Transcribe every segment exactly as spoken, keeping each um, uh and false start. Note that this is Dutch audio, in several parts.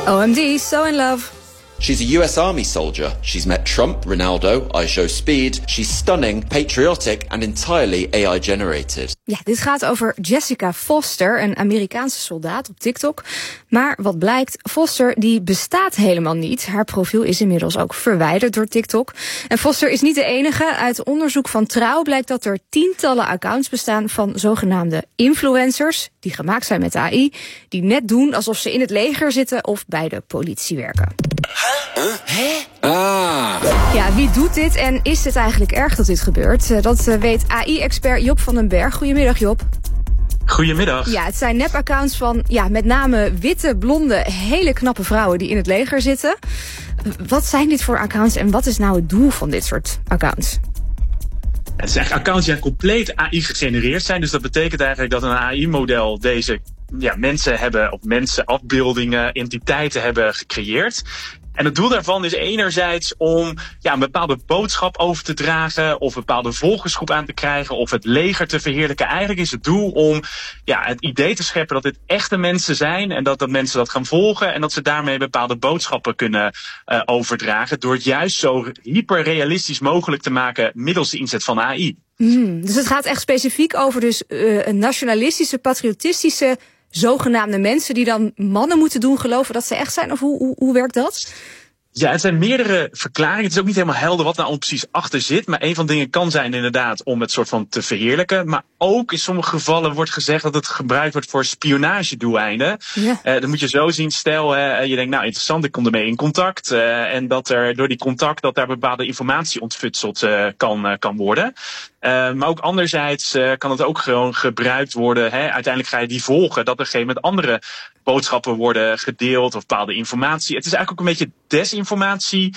O M D, So in Love. She's a U S Army soldier. She's met Trump, Ronaldo, I show speed. She's stunning, patriotic and entirely A I-generated. Ja, dit gaat over Jessica Foster, een Amerikaanse soldaat op TikTok. Maar wat blijkt, Foster die bestaat helemaal niet. Haar profiel is inmiddels ook verwijderd door TikTok. En Foster is niet de enige. Uit onderzoek van Trouw blijkt dat er tientallen accounts bestaan van zogenaamde influencers, die gemaakt zijn met A I, die net doen alsof ze in het leger zitten of bij de politie werken. Huh? Hè? Ah. Ja, wie doet dit en is het eigenlijk erg dat dit gebeurt? Dat weet A I-expert Job van den Berg. Goedemiddag, Job. Goedemiddag. Ja, het zijn nep-accounts van ja, met name witte, blonde, hele knappe vrouwen die in het leger zitten. Wat zijn dit voor accounts en wat is nou het doel van dit soort accounts? Het zijn eigenlijk accounts die compleet A I gegenereerd zijn. Dus dat betekent eigenlijk dat een A I-model deze ja, mensen hebben, of mensen, afbeeldingen, entiteiten hebben gecreëerd. En het doel daarvan is enerzijds om ja, een bepaalde boodschap over te dragen, of een bepaalde volgersgroep aan te krijgen, of het leger te verheerlijken. Eigenlijk is het doel om ja, het idee te scheppen dat dit echte mensen zijn en dat, dat mensen dat gaan volgen en dat ze daarmee bepaalde boodschappen kunnen uh, overdragen door het juist zo hyperrealistisch mogelijk te maken middels de inzet van A I. Mm, dus het gaat echt specifiek over dus uh, een nationalistische, patriotistische zogenaamde mensen die dan mannen moeten doen geloven dat ze echt zijn? Of hoe, hoe, hoe werkt dat? Ja, het zijn meerdere verklaringen. Het is ook niet helemaal helder wat nou precies achter zit. Maar een van de dingen kan zijn inderdaad om het soort van te verheerlijken. Maar ook in sommige gevallen wordt gezegd dat het gebruikt wordt voor spionagedoeleinden. Ja. Uh, dan moet je zo zien, stel uh, je denkt nou interessant, ik kom ermee in contact. Uh, en dat er door die contact dat daar bepaalde informatie ontfutseld uh, kan, uh, kan worden. Uh, maar ook anderzijds uh, kan het ook gewoon gebruikt worden. Hè? Uiteindelijk ga je die volgen. Dat er op een gegeven moment andere boodschappen worden gedeeld of bepaalde informatie. Het is eigenlijk ook een beetje desinformatie,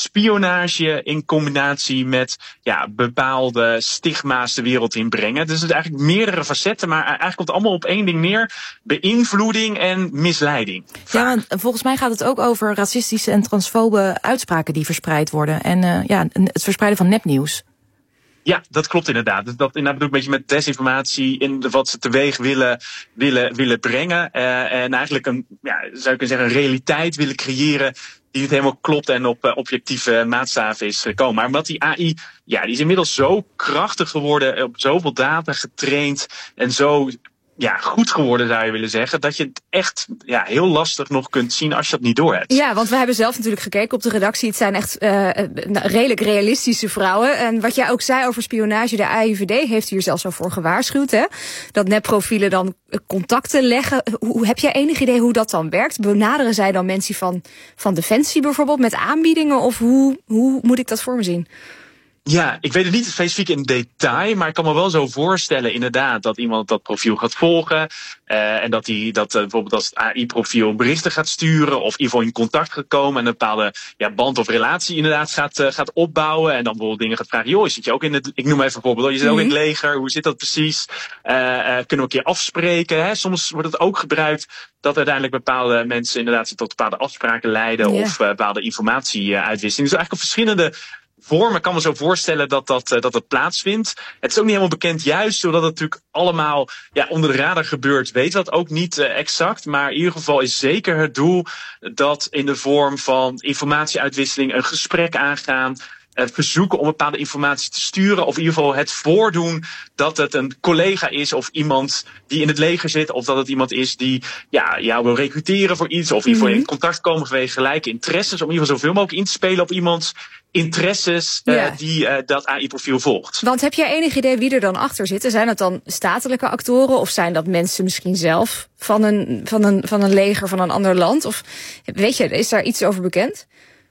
spionage in combinatie met ja, bepaalde stigma's de wereld inbrengen. Dus het is eigenlijk meerdere facetten, maar eigenlijk komt het allemaal op één ding neer. Beïnvloeding en misleiding. Ja, want volgens mij gaat het ook over racistische en transfobe uitspraken die verspreid worden. En uh, ja, het verspreiden van nepnieuws. Ja, dat klopt inderdaad. Dat, dat inderdaad bedoel ik een beetje met desinformatie in wat ze teweeg willen, willen, willen brengen. Uh, en eigenlijk een, ja, zou ik kunnen zeggen, een realiteit willen creëren die niet helemaal klopt en op uh, objectieve maatstaven is gekomen. Maar omdat die A I, ja, die is inmiddels zo krachtig geworden, op zoveel data getraind en zo ja, goed geworden zou je willen zeggen, dat je het echt ja, heel lastig nog kunt zien als je dat niet doorhebt. Ja, want we hebben zelf natuurlijk gekeken op de redactie. Het zijn echt uh, redelijk realistische vrouwen. En wat jij ook zei over spionage, de A I V D heeft hier zelfs al voor gewaarschuwd, hè? Dat nepprofielen dan contacten leggen. Hoe, heb jij enig idee hoe dat dan werkt? Benaderen zij dan mensen van, van Defensie bijvoorbeeld met aanbiedingen? Of hoe, hoe moet ik dat voor me zien? Ja, ik weet het niet specifiek in detail, maar ik kan me wel zo voorstellen inderdaad dat iemand dat profiel gaat volgen uh, en dat hij dat uh, bijvoorbeeld als A I-profiel berichten gaat sturen of in ieder geval in contact gaat komen en een bepaalde ja, band of relatie inderdaad gaat, uh, gaat opbouwen en dan bijvoorbeeld dingen gaat vragen, joh, zit je ook in het, ik noem even bijvoorbeeld, je zit ook in het leger, hoe zit dat precies? Uh, uh, kunnen we een keer afspreken? Hè? Soms wordt het ook gebruikt dat uiteindelijk bepaalde mensen inderdaad tot bepaalde afspraken leiden yeah. of uh, bepaalde informatie-uitwisseling. Dus eigenlijk op verschillende vormen. Ik kan me zo voorstellen dat dat, uh, dat het plaatsvindt. Het is ook niet helemaal bekend, juist doordat het natuurlijk allemaal ja, onder de radar gebeurt. Weet dat ook niet uh, exact. Maar in ieder geval is zeker het doel dat in de vorm van informatieuitwisseling een gesprek aangaan. Het verzoeken om bepaalde informatie te sturen. Of in ieder geval het voordoen dat het een collega is of iemand die in het leger zit. Of dat het iemand is die ja, jou wil recruteren voor iets. Of in ieder geval in contact komen vanwege gelijke interesses. Om in ieder geval zoveel mogelijk in te spelen op iemands interesses uh, ja. die uh, dat A I-profiel volgt. Want heb jij enig idee wie er dan achter zitten? Zijn het dan statelijke actoren of zijn dat mensen misschien zelf van een, van een, van een leger van een ander land? Of weet je, is daar iets over bekend?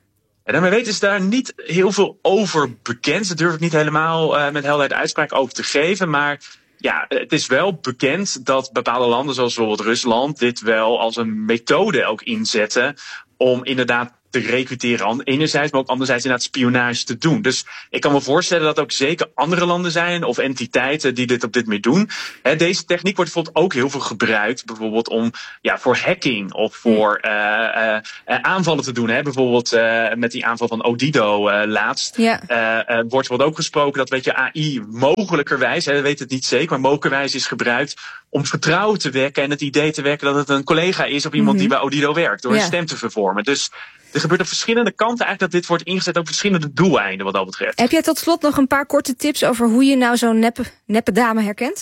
En daarmee weten is daar niet heel veel over bekend. Dat durf ik niet helemaal uh, met helderheid uitspraak over te geven. Maar ja, het is wel bekend dat bepaalde landen, zoals bijvoorbeeld Rusland, dit wel als een methode ook inzetten om inderdaad te recruteren. Enerzijds, maar ook anderzijds inderdaad spionage te doen. Dus ik kan me voorstellen dat ook zeker andere landen zijn of entiteiten die dit op dit manier doen. He, deze techniek wordt bijvoorbeeld ook heel veel gebruikt. Bijvoorbeeld om ja, voor hacking of voor uh, uh, uh, aanvallen te doen. He, bijvoorbeeld uh, met die aanval van Odido uh, laatst. Ja. Uh, uh, wordt wordt ook gesproken dat weet je, A I mogelijkerwijs, he, we weten het niet zeker, maar mogelijkerwijs is gebruikt om vertrouwen te wekken en het idee te wekken dat het een collega is of iemand mm-hmm. die bij Odido werkt, door ja. een stem te vervormen. Dus er gebeurt op verschillende kanten eigenlijk dat dit wordt ingezet op verschillende doeleinden wat dat betreft. Heb jij tot slot nog een paar korte tips over hoe je nou zo'n neppe, neppe dame herkent?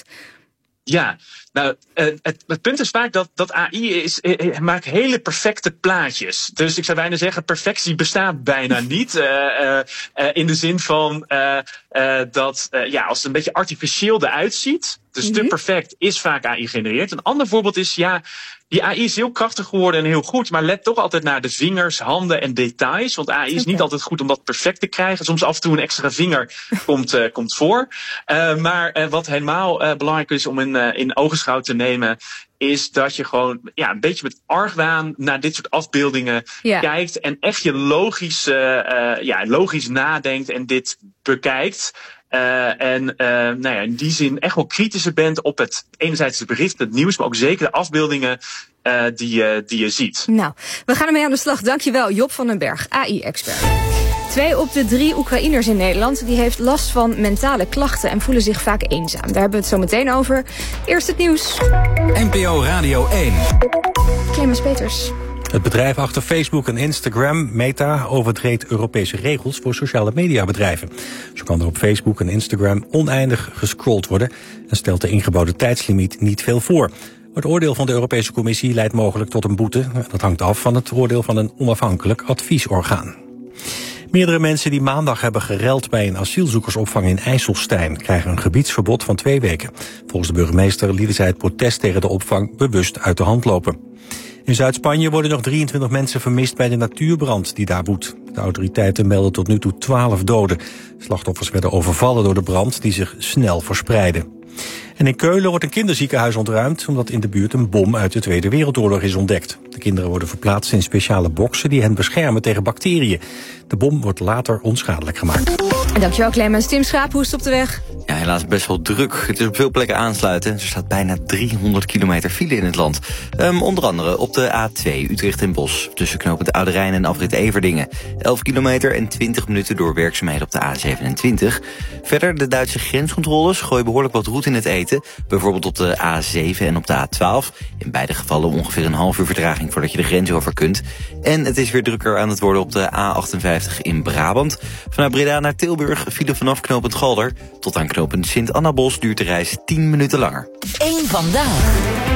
Ja, nou, het, het punt is vaak dat, dat A I is, maakt hele perfecte plaatjes. Dus ik zou bijna zeggen, perfectie bestaat bijna niet. Uh, uh, uh, in de zin van uh, uh, dat uh, ja, als het een beetje artificieel eruit ziet, dus mm-hmm. te perfect is vaak A I genereerd. Een ander voorbeeld is, ja, die A I is heel krachtig geworden en heel goed, maar let toch altijd naar de vingers, handen en details. Want A I is niet altijd goed om dat perfect te krijgen. Soms af en toe een extra vinger komt, uh, komt voor. Uh, maar uh, wat helemaal uh, belangrijk is om in, uh, in ogenschouw te nemen, is dat je gewoon ja, een beetje met argwaan naar dit soort afbeeldingen ja. kijkt. En echt je logisch, uh, uh, ja, logisch nadenkt en dit bekijkt. Uh, en uh, nou ja, in die zin echt wel kritischer bent op het enerzijds het bericht, het nieuws, maar ook zeker de afbeeldingen uh, die, uh, die je ziet. Nou, we gaan ermee aan de slag. Dankjewel, Job van den Berg, A I-expert. Twee op de drie Oekraïners in Nederland die heeft last van mentale klachten en voelen zich vaak eenzaam. Daar hebben we het zo meteen over. Eerst het nieuws. N P O Radio één. Clemens Peters. Het bedrijf achter Facebook en Instagram, Meta, overtreedt Europese regels voor sociale mediabedrijven. Zo kan er op Facebook en Instagram oneindig gescrolld worden en stelt de ingebouwde tijdslimiet niet veel voor. Het oordeel van de Europese Commissie leidt mogelijk tot een boete. Dat hangt af van het oordeel van een onafhankelijk adviesorgaan. Meerdere mensen die maandag hebben gereld bij een asielzoekersopvang in IJsselstein krijgen een gebiedsverbod van twee weken. Volgens de burgemeester lieten zij het protest tegen de opvang bewust uit de hand lopen. In Zuid-Spanje worden nog drieëntwintig mensen vermist bij de natuurbrand die daar woedt. De autoriteiten melden tot nu toe twaalf doden. Slachtoffers werden overvallen door de brand die zich snel verspreidde. En in Keulen wordt een kinderziekenhuis ontruimd omdat in de buurt een bom uit de Tweede Wereldoorlog is ontdekt. De kinderen worden verplaatst in speciale boksen die hen beschermen tegen bacteriën. De bom wordt later onschadelijk gemaakt. Dankjewel Clemens. Tim Schaap, hoe is het op de weg? Ja, helaas best wel druk. Het is op veel plekken aansluiten. Er staat bijna driehonderd kilometer file in het land. Um, onder andere op de A twee Utrecht en Bosch. Tussen knooppunt Oude Rijn en afrit Everdingen. elf kilometer en twintig minuten door werkzaamheden op de A zevenentwintig. Verder de Duitse grenscontroles gooien behoorlijk wat roet in het eten. Bijvoorbeeld op de A zeven en op de A twaalf. In beide gevallen ongeveer een half uur vertraging voordat je de grens over kunt. En het is weer drukker aan het worden op de A achtenvijftig in Brabant. Vanuit Breda naar Tilburg file vanaf knooppunt Galder tot aan knooppunt Sint-Annabos duurt de reis tien minuten langer. Eén vandaag.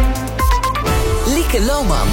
Lieke Lohman.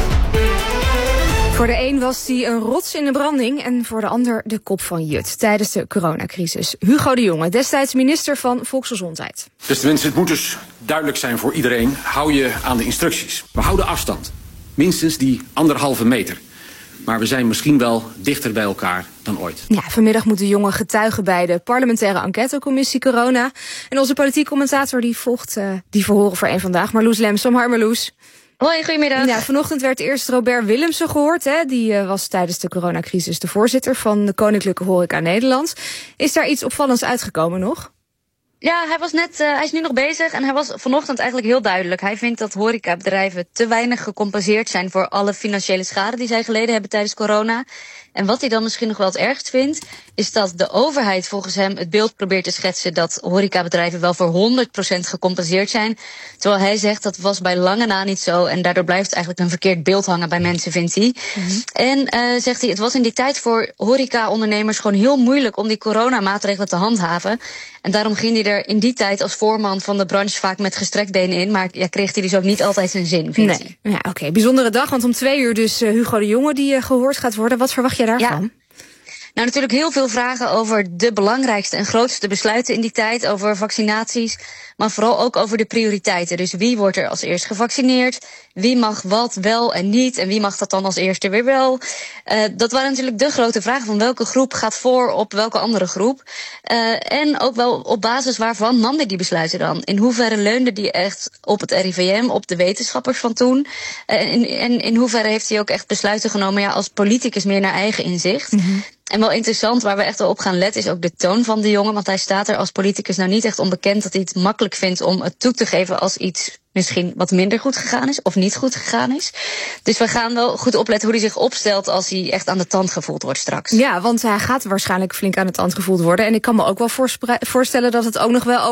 Voor de een was die een rots in de branding en voor de ander de kop van Jut tijdens de coronacrisis. Hugo de Jonge, destijds minister van Volksgezondheid. Beste mensen, het moet dus duidelijk zijn voor iedereen. Hou je aan de instructies. We houden afstand. Minstens die anderhalve meter. Maar we zijn misschien wel dichter bij elkaar dan ooit. Ja, vanmiddag moet de Jonge getuigen bij de parlementaire enquêtecommissie corona. En onze politiek commentator die volgt uh, die verhoren voor één vandaag. Marloes Lemsom, hi Marloes. Hoi, goedemiddag. Ja, vanochtend werd eerst Robert Willemsen gehoord. Hè? Die uh, was tijdens de coronacrisis de voorzitter van de Koninklijke Horeca Nederland. Is daar iets opvallends uitgekomen nog? Ja, hij was net, uh, hij is nu nog bezig en hij was vanochtend eigenlijk heel duidelijk. Hij vindt dat horecabedrijven te weinig gecompenseerd zijn voor alle financiële schade die zij geleden hebben tijdens corona. En wat hij dan misschien nog wel het ergst vindt, is dat de overheid volgens hem het beeld probeert te schetsen dat horecabedrijven wel voor honderd procent gecompenseerd zijn. Terwijl hij zegt dat was bij lange na niet zo en daardoor blijft eigenlijk een verkeerd beeld hangen bij mensen, vindt hij. Mm-hmm. En uh, zegt hij, het was in die tijd voor horeca-ondernemers gewoon heel moeilijk om die coronamaatregelen te handhaven. En daarom ging hij er in die tijd als voorman van de branche vaak met gestrekt benen in. Maar ja, kreeg hij dus ook niet altijd zijn zin, vindt nee. hij. Ja, oké. Okay. Bijzondere dag, want om twee uur dus uh, Hugo de Jonge die uh, gehoord gaat worden. Wat verwacht jij daarvan? Ja. Nou, natuurlijk heel veel vragen over de belangrijkste en grootste besluiten in die tijd. Over vaccinaties, maar vooral ook over de prioriteiten. Dus wie wordt er als eerst gevaccineerd? Wie mag wat wel en niet? En wie mag dat dan als eerste weer wel? Uh, dat waren natuurlijk de grote vragen van welke groep gaat voor op welke andere groep. Uh, en ook wel op basis waarvan nam hij die besluiten dan? In hoeverre leunde die echt op het R I V M, op de wetenschappers van toen? Uh, en, en in hoeverre heeft hij ook echt besluiten genomen ja, als politicus meer naar eigen inzicht? Mm-hmm. En wel interessant, waar we echt wel op gaan letten, is ook de toon van de jongen. Want hij staat er als politicus nou niet echt onbekend dat hij het makkelijk vindt om het toe te geven als iets misschien wat minder goed gegaan is of niet goed gegaan is. Dus we gaan wel goed opletten hoe hij zich opstelt als hij echt aan de tand gevoeld wordt straks. Ja, want hij gaat waarschijnlijk flink aan de tand gevoeld worden. En ik kan me ook wel voorstellen dat het ook nog wel